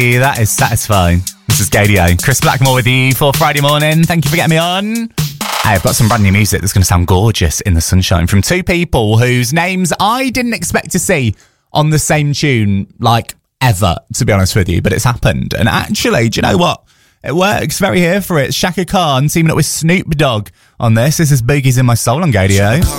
That is satisfying. This is Gadio. Chris Blackmore with you for Friday morning. Thank you for getting me on. Hey, I've got some brand new music that's going to sound gorgeous in the sunshine from two people whose names I didn't expect to see on the same tune, like, ever, to be honest with you, but it's happened. And actually, do you know what? It works. Very here for it. Shaka Khan teaming up with Snoop Dogg on this. This is Boogie's in My Soul on Gadio.